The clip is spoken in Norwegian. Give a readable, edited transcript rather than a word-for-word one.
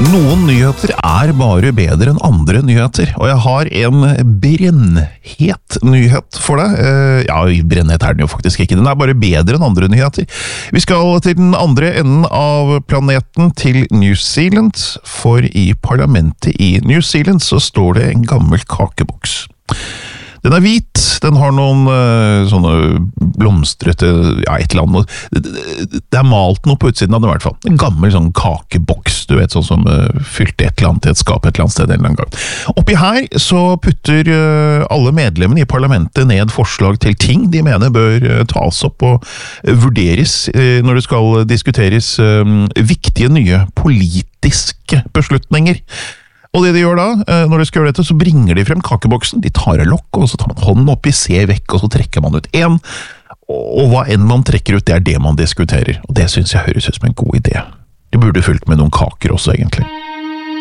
Noen nyheter bare bedre enn andre nyheter, og jeg har en brennhet nyhet for deg. Ja, brennhet den jo faktisk ikke, den bare bedre enn andre nyheter. Vi skal til den andre enden av planeten, til New Zealand, for i parlamentet i New Zealand så står det en gammel kakeboks. Den hvit, den har noen sånne blomstrete, ja, et eller annet. Det malt noe på utsiden av det i hvert fall. En gammel sånn kakeboks, du vet, sånn som fylte et eller annet i et skap et eller annet sted en eller annen gang. Oppi her så putter alle medlemmene i parlamentet ned forslag til ting de mener bør tas opp og vurderes når det skal diskuteres viktige nye politiske beslutninger. Og det de gjør da, når de skal gjøre dette, så bringer de frem kakeboksen, de tar av lokk, og så tar man hånden oppi, ser vekk, og så trekker man ut en, og hva enn man trekker ut, det det man diskuterer. Og det synes jeg høres ut som en god idé. Det burde fulgt med noen kaker også, egentlig.